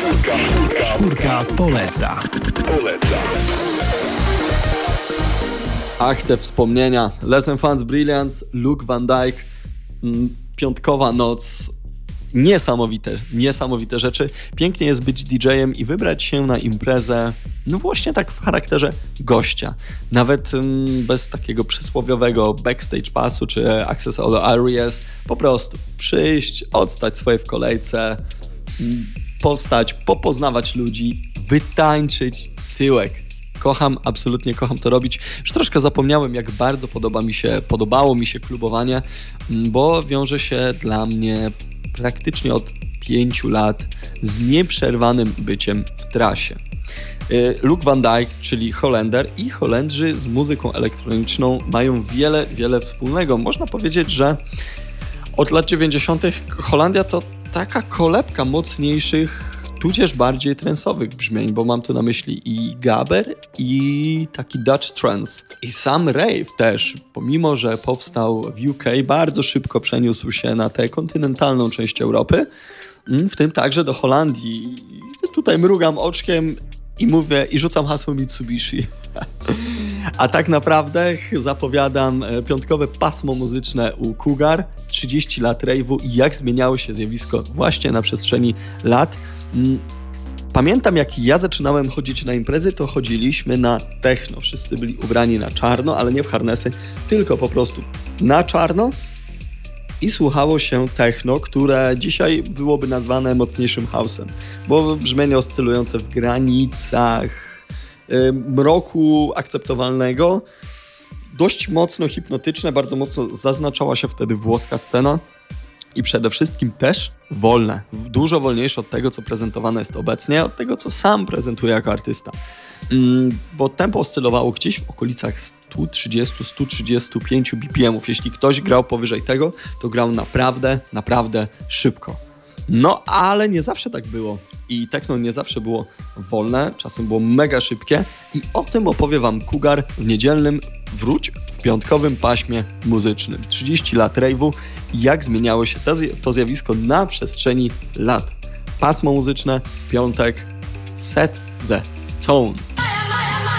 Czwórka poleca. Ach, te wspomnienia. Les Enfants Brillants, Luke Van Dijk, piątkowa noc. Niesamowite rzeczy. Pięknie jest być DJ-em i wybrać się na imprezę, no właśnie tak w charakterze gościa. Nawet bez takiego przysłowiowego backstage passu czy access all areas. Po prostu przyjść, odstać swoje w kolejce, postać, popoznawać ludzi, wytańczyć tyłek. Absolutnie kocham to robić. Już troszkę zapomniałem, jak bardzo podobało mi się klubowanie, bo wiąże się dla mnie praktycznie od 5 lat z nieprzerwanym byciem w trasie. Luke Van Dijk, czyli Holender, i Holendrzy z muzyką elektroniczną mają wiele wspólnego. Można powiedzieć, że od lat 90. Holandia to taka kolebka mocniejszych, tudzież bardziej trance'owych brzmień, bo mam tu na myśli i gabber, i taki Dutch trance. I sam rave też, pomimo że powstał w UK, bardzo szybko przeniósł się na tę kontynentalną część Europy, w tym także do Holandii. Tutaj mrugam oczkiem i mówię, i rzucam hasło Mitsubishi. A tak naprawdę zapowiadam piątkowe pasmo muzyczne u Cougar, 30 lat rave'u i jak zmieniało się zjawisko właśnie na przestrzeni lat. Pamiętam, jak ja zaczynałem chodzić na imprezy, to chodziliśmy na techno. Wszyscy byli ubrani na czarno, ale nie w harnesy, tylko po prostu na czarno i słuchało się techno, które dzisiaj byłoby nazwane mocniejszym house'em, bo brzmienie oscylujące w granicach mroku akceptowalnego, dość mocno hipnotyczne, bardzo mocno zaznaczała się wtedy włoska scena. I przede wszystkim też wolne, dużo wolniejsze od tego, co prezentowane jest obecnie, od tego, co sam prezentuje jako artysta. Bo tempo oscylowało gdzieś w okolicach 130-135 BPM-ów. Jeśli ktoś grał powyżej tego, to grał naprawdę szybko. No, ale nie zawsze tak było. I techno nie zawsze było wolne, czasem było mega szybkie. I o tym opowie wam Cougar w niedzielnym Wróć w piątkowym paśmie muzycznym. 30 lat rave'u i jak zmieniało się to zjawisko na przestrzeni lat. Pasmo muzyczne, piątek, set the tone.